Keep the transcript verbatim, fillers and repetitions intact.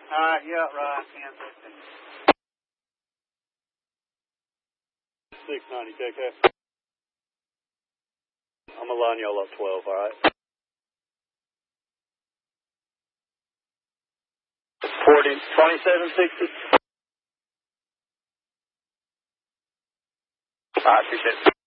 Uh, yeah, right, ten fifteen. six ninety, J K. I'm going to line y'all up twelve, all right? forty, twenty-seven sixty. All right, appreciate it.